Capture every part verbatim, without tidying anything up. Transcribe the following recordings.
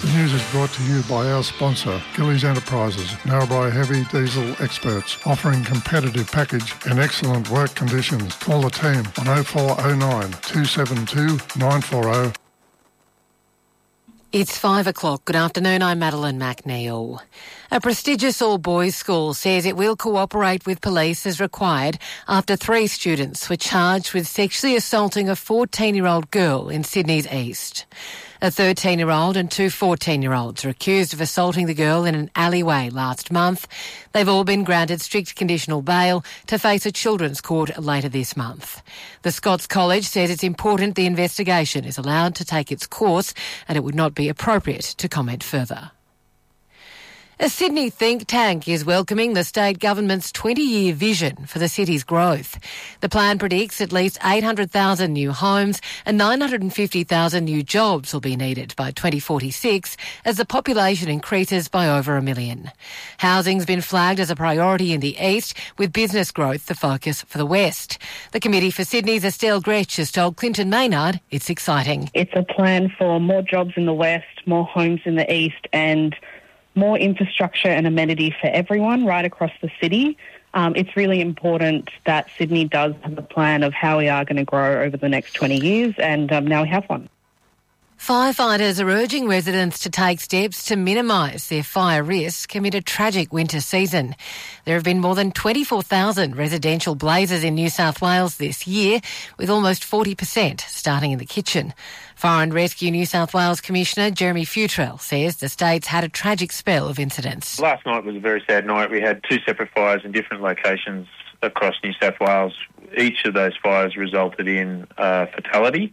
The news is brought to you by our sponsor, Gillies Enterprises, Narrabri heavy diesel experts, offering competitive package and excellent work conditions. Call the team on oh four oh nine, two seven two, nine four oh. It's five o'clock. Good afternoon, I'm Madeline McNeil. A prestigious all-boys school says it will cooperate with police as required after three students were charged with sexually assaulting a fourteen-year-old girl in Sydney's East. A thirteen-year-old and two fourteen-year-olds are accused of assaulting the girl in an alleyway last month. They've all been granted strict conditional bail to face a children's court later this month. The Scots College says it's important the investigation is allowed to take its course and it would not be appropriate to comment further. A Sydney think tank is welcoming the state government's twenty-year vision for the city's growth. The plan predicts at least eight hundred thousand new homes and nine hundred fifty thousand new jobs will be needed by twenty forty-six as the population increases by over a million. Housing's been flagged as a priority in the east, with business growth the focus for the west. The Committee for Sydney's Estelle Gretsch has told Clinton Maynard it's exciting. It's a plan for more jobs in the west, more homes in the east and more infrastructure and amenity for everyone right across the city. Um, it's really important that Sydney does have a plan of how we are going to grow over the next twenty years, and um, now we have one. Firefighters are urging residents to take steps to minimise their fire risk amid a tragic winter season. There have been more than twenty-four thousand residential blazes in New South Wales this year, with almost forty percent starting in the kitchen. Fire and Rescue New South Wales Commissioner Jeremy Futrell says the state's had a tragic spell of incidents. Last night was a very sad night. We had two separate fires in different locations across New South Wales. Each of those fires resulted in uh, fatality,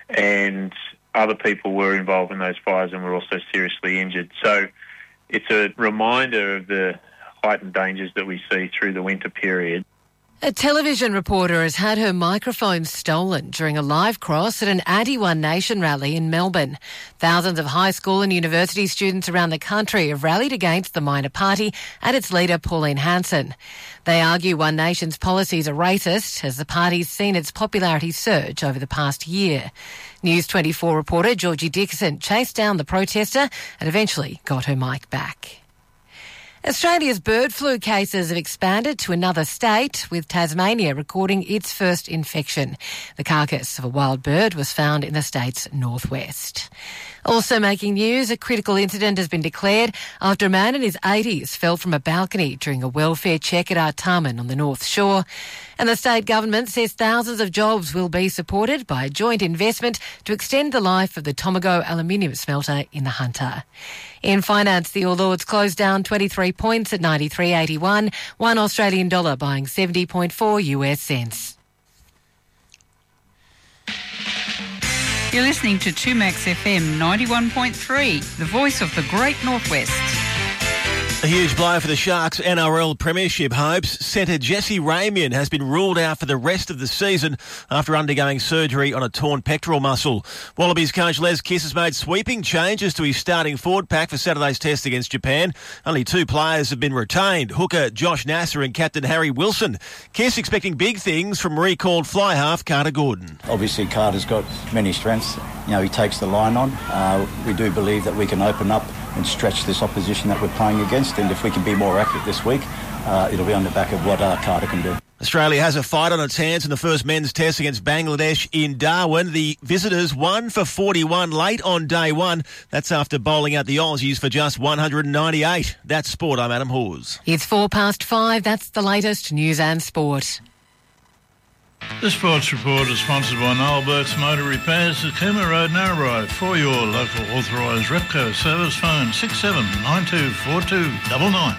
and other people were involved in those fires and were also seriously injured. So it's a reminder of the heightened dangers that we see through the winter period. A television reporter has had her microphone stolen during a live cross at an anti-One Nation rally in Melbourne. Thousands of high school and university students around the country have rallied against the minor party and its leader Pauline Hanson. They argue One Nation's policies are racist as the party's seen its popularity surge over the past year. News twenty-four reporter Georgie Dixon chased down the protester and eventually got her mic back. Australia's bird flu cases have expanded to another state, with Tasmania recording its first infection. The carcass of a wild bird was found in the state's northwest. Also making news, a critical incident has been declared after a man in his eighties fell from a balcony during a welfare check at Artarmon on the North Shore. And the state government says thousands of jobs will be supported by a joint investment to extend the life of the Tomago aluminium smelter in the Hunter. In finance, the All Ords closed down twenty-three points at ninety-three eighty-one, one Australian dollar buying seventy point four US cents. You're listening to two Max F M ninety-one point three, the voice of the Great Northwest. A huge blow for the Sharks' N R L Premiership hopes. Centre Jesse Ramian has been ruled out for the rest of the season after undergoing surgery on a torn pectoral muscle. Wallabies coach Les Kiss has made sweeping changes to his starting forward pack for Saturday's test against Japan. Only two players have been retained, hooker Josh Nasser and captain Harry Wilson. Kiss expecting big things from recalled fly half Carter Gordon. Obviously Carter's got many strengths. You know, he takes the line on. Uh, we do believe that we can open up and stretch this opposition that we're playing against, and if we can be more accurate this week, uh, it'll be on the back of what uh, Carter can do. Australia has a fight on its hands in the first men's test against Bangladesh in Darwin. The visitors one for forty-one late on day one. That's after bowling out the Aussies for just one hundred ninety-eight. That's sport. I'm Adam Hawes. It's four past five. That's the latest news and sport. The Sports Report is sponsored by Noel Burke's Motor Repairs at Cooma Road, Narrabri. For your local authorised Repco service, phone six seven nine two four two nine nine.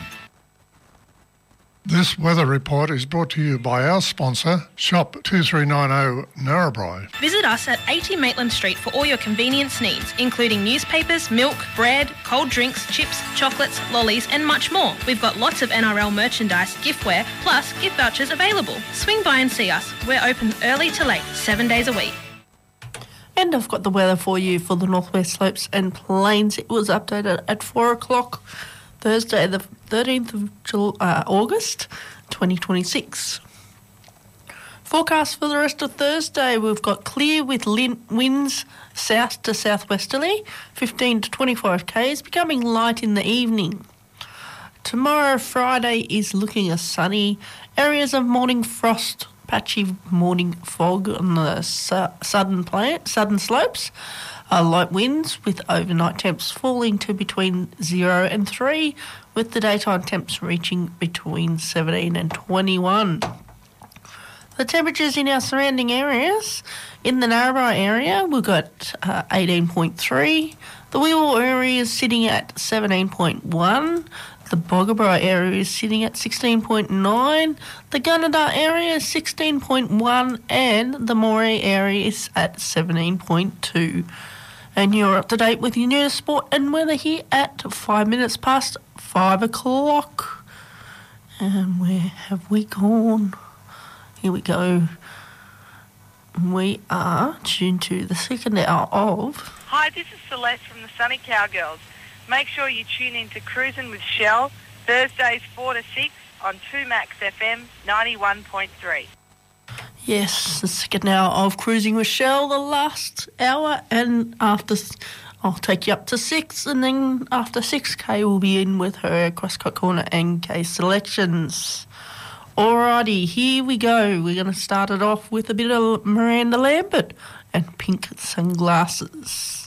This weather report is brought to you by our sponsor, Shop two three nine zero Narrabri. Visit us at eighty Maitland Street for all your convenience needs, including newspapers, milk, bread, cold drinks, chips, chocolates, lollies and much more. We've got lots of N R L merchandise, giftware, plus gift vouchers available. Swing by and see us. We're open early to late, seven days a week. And I've got the weather for you for the Northwest Slopes and Plains. It was updated at four o'clock. Thursday, the thirteenth of August, twenty twenty-six. Forecast for the rest of Thursday, we've got clear with lin- winds south to southwesterly, fifteen to twenty-five k's, becoming light in the evening. Tomorrow, Friday, is looking as sunny. Areas of morning frost, patchy morning fog on the su- southern, plain, southern slopes. Uh, light winds with overnight temps falling to between zero and three, with the daytime temps reaching between seventeen and twenty-one. The temperatures in our surrounding areas, in the Narrabri area, we've got uh, eighteen point three. The Wewell area is sitting at seventeen point one. The Boggabri area is sitting at sixteen point nine. The Gunnedah area is sixteen point one. And the Moree area is at seventeen point two. And you're up to date with your news, sport and weather here at five minutes past five o'clock. And where have we gone? Here we go. We are tuned to the second hour of... Hi, this is Celeste from the Sunny Cowgirls. Make sure you tune in to Cruising with Shell, Thursdays four to six on two Max F M ninety-one point three. Yes, the second hour of Cruising with Shell, the last hour, and after... I'll take you up to six, and then after six, Kay will be in with her Crosscut Corner and Kay selections. Alrighty, here we go. We're going to start it off with a bit of Miranda Lambert and Pink Sunglasses.